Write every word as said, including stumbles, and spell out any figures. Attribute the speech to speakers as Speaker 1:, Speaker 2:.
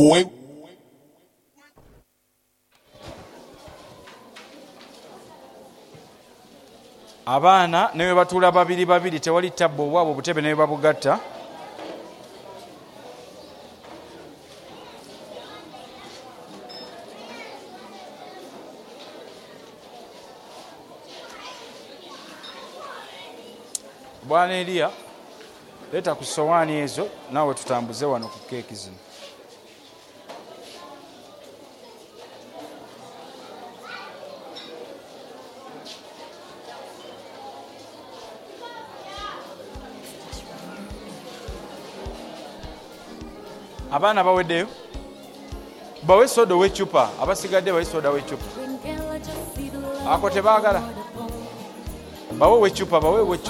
Speaker 1: Abaana ne bwe batuula babiri babiri tewali tabbo obwabo obutebe ne babugatta. Bwana Elia, leta ku sowaani ezo naawe tutambuze wano ku keeki zino. Abaana baweddeyo bawe soda w'eccupa, abasigadde bawe soda w'eccupa. Ako tebaagala bawe w'eccupa, bawe w'eccupa.